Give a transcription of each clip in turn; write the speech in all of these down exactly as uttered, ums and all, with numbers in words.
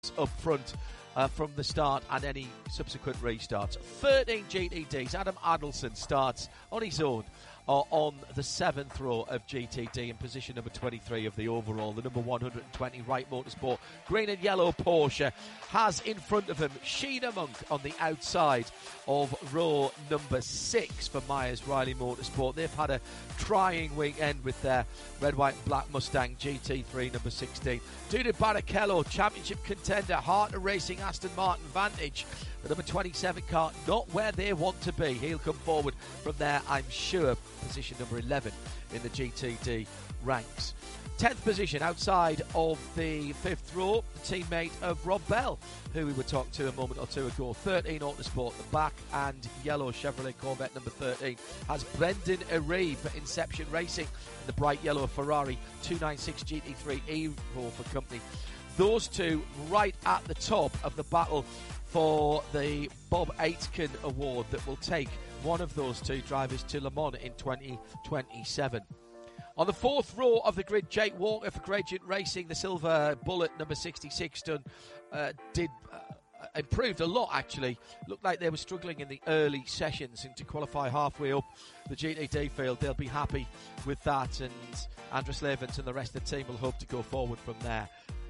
up front uh, from the start and any subsequent restarts. thirteen G T Ds. Adam Adelson starts on his own uh, on the seventh row of G T D in position number twenty-three of the overall. The number one hundred twenty Wright Motorsport green and yellow Porsche has in front of him Sheena Monk on the outside of row number six for Myers Riley Motorsport. They've had a trying weekend with their red, white and black Mustang G T three number sixteen. Dudu Barrichello, championship contender, Harter Racing Aston Martin Vantage. The number twenty-seven car, not where they want to be. He'll come forward from there, I'm sure. Position number eleven in the G T D ranks. tenth position outside of the fifth row, the teammate of Rob Bell, who we were talking to a moment or two ago. thirteen Autosport, the black and yellow Chevrolet Corvette number thirteen, has Brendan Aree for Inception Racing, and the bright yellow Ferrari two ninety-six G T three Evo for company. Those two right at the top of the battle for the Bob Aitken Award that will take one of those two drivers to Le Mans in twenty twenty-seven. On the fourth row of the grid, Jake Walker for Gradient Racing, the silver Bullet number sixty-six done, uh, did uh, improved a lot actually. Looked like they were struggling in the early sessions, and to qualify halfway up the G T D field, they'll be happy with that, and Andres Levens and the rest of the team will hope to go forward from there.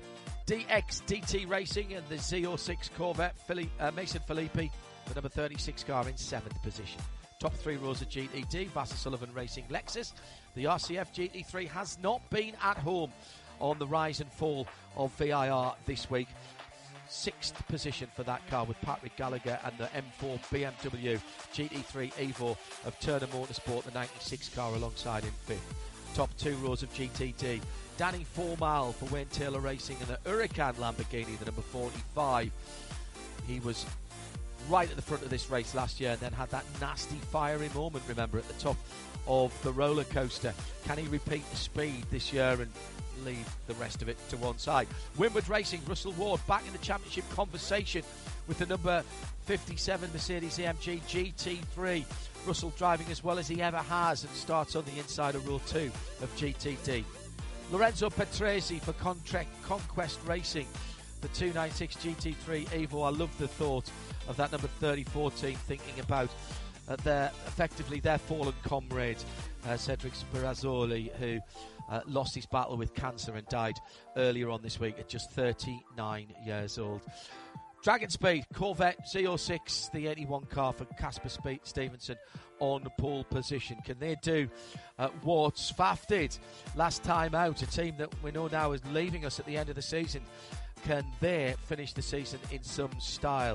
D X D T Racing and the Z oh six Corvette, Philly, uh, Mason Filippi, the number thirty-six car in seventh position. Top three rows of G T D, Vassar Sullivan Racing Lexus. The R C F G T three has not been at home on the rise and fall of V I R this week. Sixth position for that car with Patrick Gallagher and the M four B M W G T three Evo of Turner Motorsport, the ninety-six car alongside in fifth. Top two rows of G T D, Danny Formal for Wayne Taylor Racing and the Huracan Lamborghini, the number forty-five. He was right at the front of this race last year and then had that nasty fiery moment, remember, at the top of the roller coaster. Can he repeat the speed this year and leave the rest of it to one side? Winward Racing, Russell Ward back in the championship conversation with the number fifty-seven Mercedes A M G G T three. Russell driving as well as he ever has and starts on the inside of row two of G T D. Lorenzo Petresi for Contre- Conquest Racing, the two ninety-six G T three Evo. I love the thought of that number thirty fourteen thinking about uh, their effectively their fallen comrade uh, Cedric Spirazzoli, who uh, lost his battle with cancer and died earlier on this week at just thirty-nine years old. Dragon Speed Corvette Z oh six, the eighty-one car for Casper Spe- Stevenson on pole position. Can they do uh, what Sfaff did last time out, a team that we know now is leaving us at the end of the season? Can they finish the season in some style?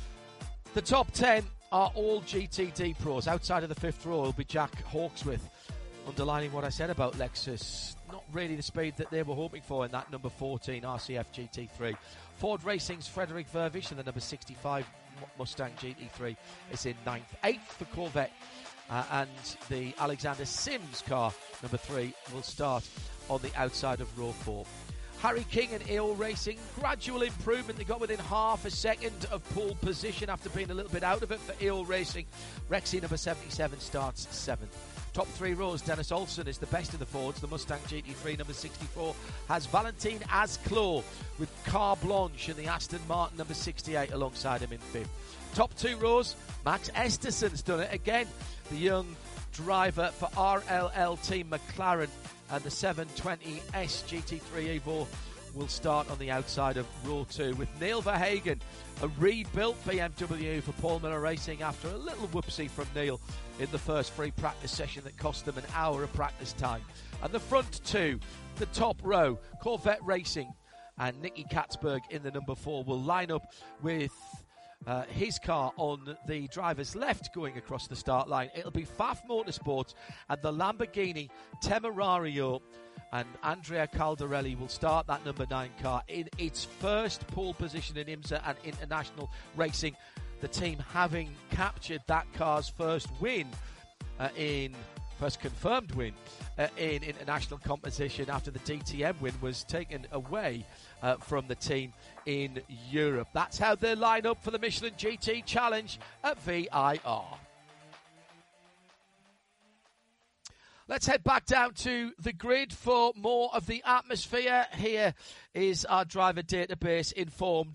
The top ten are all G T D pros. Outside of the fifth row will be Jack Hawksworth, underlining what I said about Lexus. Not really the speed that they were hoping for in that number fourteen R C F G T three. Ford Racing's Frederick Vervish and the number sixty-five Mustang G T three is in ninth. Eighth for Corvette, uh, and the Alexander Sims car, number three, will start on the outside of row four. Harry King and A O Racing, gradual improvement. They got within half a second of pole position after being a little bit out of it for A O Racing. Rexy number seventy-seven starts seventh. Top three rows, Dennis Olsen is the best of the Fords. The Mustang G T three number sixty-four has Valentin Asclo with Car Blanche and the Aston Martin number sixty-eight alongside him in fifth. Top two rows, Max Esterson's done it again. The young driver for R L L Team McLaren, and the seven twenty S G T three Evo will start on the outside of row two with Neil Verhagen, a rebuilt B M W for Paul Miller Racing after a little whoopsie from Neil in the first free practice session that cost them an hour of practice time. And the front two, the top row, Corvette Racing and Nicky Katzberg in the number four will line up with Uh, his car on the driver's left going across the start line. It'll be Pfaff Motorsports and the Lamborghini Temerario, and Andrea Caldarelli will start that number nine car in its first pole position in IMSA and international racing, the team having captured that car's first win uh, in first confirmed win uh, in international competition after the D T M win was taken away uh, from the team in Europe. That's how they line up for the Michelin G T Challenge at V I R. Let's head back down to the grid for more of the atmosphere. Here is our driver database informed